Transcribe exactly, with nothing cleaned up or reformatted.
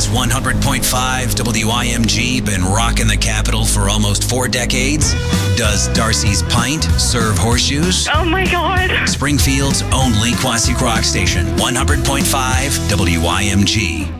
Has one hundred point five W I M G been rocking the capital for almost four decades? Does Darcy's Pint serve horseshoes? Oh my God. Springfield's only Quasi Rock station, one hundred point five W I M G.